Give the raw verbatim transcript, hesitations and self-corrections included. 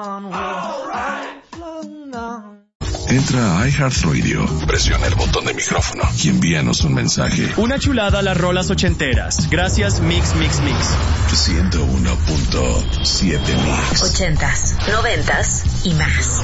Entra a iHeartRadio, presiona el botón de micrófono y envíanos un mensaje. Una chulada a las rolas ochenteras. Gracias, Mix, Mix, Mix. ciento uno punto siete Mix. Ochentas, noventas y más.